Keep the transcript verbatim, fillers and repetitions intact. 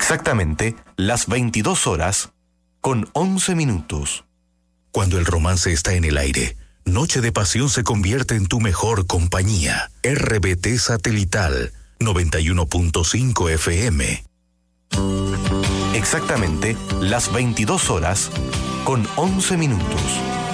Exactamente las veintidós horas con once minutos. Cuando el romance está en el aire, Noche de Pasión se convierte en tu mejor compañía. R B T Satelital noventa y uno punto cinco F M. Exactamente las veintidós horas con once minutos.